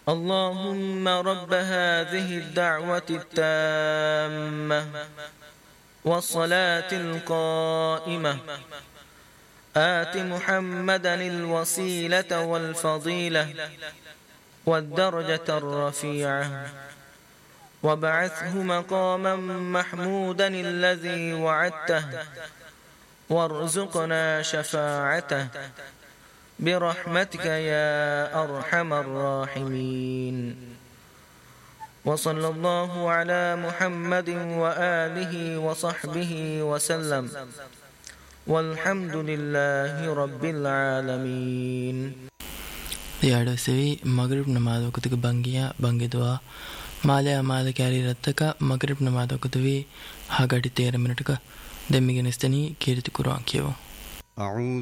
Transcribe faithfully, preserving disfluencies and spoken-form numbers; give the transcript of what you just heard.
اللهم رب هذه الدعوة التامة والصلاة القائمة آت محمدا الوسيلة والفضيلة والدرجة الرفيعة وابعثه مقاما محمودا الذي وعدته وارزقنا شفاعته برحمتك يا أرحم الراحمين. وصلى الله على محمد وآله وصحبه وسلم والحمد لله رب العالمين. याडो सेवी मगरिब नमाज़ वक़्त बंगिया बंगे दुआ माले अमाल कैरी रत्त का मगरिब नमाज़ वक़्त भी हागड़ी तेरह मिनट का दमिगन इस्तनी कीर्ति कुरान कियो.